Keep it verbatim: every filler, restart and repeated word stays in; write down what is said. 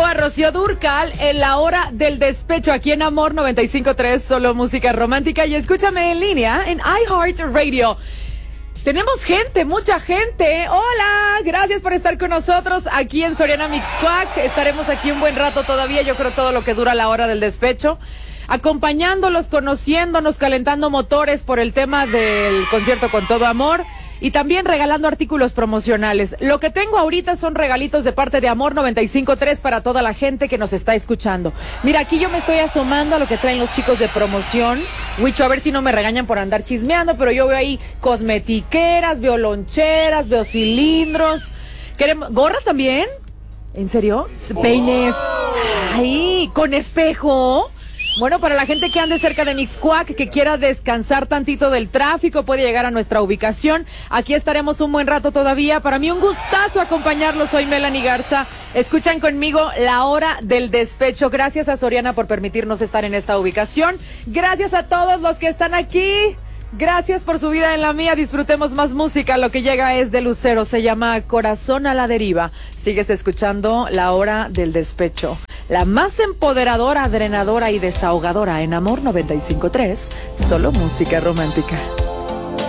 arroba Rocío Dúrcal en la hora del despecho aquí en Amor noventa y cinco punto tres, solo música romántica. Y escúchame en línea en iHeartRadio. Tenemos gente, mucha gente. Hola, gracias por estar con nosotros aquí en Soriana Mixcoac. Estaremos aquí un buen rato todavía, yo creo todo lo que dura la hora del despecho, acompañándolos, conociéndonos, calentando motores por el tema del concierto Con Todo Amor y también regalando artículos promocionales. Lo que tengo ahorita son regalitos de parte de Amor noventa y cinco punto tres para toda la gente que nos está escuchando. Mira, aquí yo me estoy asomando a lo que traen los chicos de promoción. Huicho, a ver si no me regañan por andar chismeando, pero yo veo ahí cosmetiqueras, veo loncheras, veo cilindros. ¿Queremos gorras también? ¿En serio? Peines. Ay, con espejo. Bueno, para la gente que ande cerca de Mixcoac, que quiera descansar tantito del tráfico, puede llegar a nuestra ubicación. Aquí estaremos un buen rato todavía. Para mí un gustazo acompañarlos. Soy Melanie Garza. Escuchan conmigo la hora del despecho. Gracias a Soriana por permitirnos estar en esta ubicación. Gracias a todos los que están aquí. Gracias por su vida en la mía. Disfrutemos más música. Lo que llega es de Lucero. Se llama Corazón a la Deriva. Sigues escuchando la hora del despecho. La más empoderadora, drenadora y desahogadora en Amor noventa y cinco punto tres. Solo música romántica.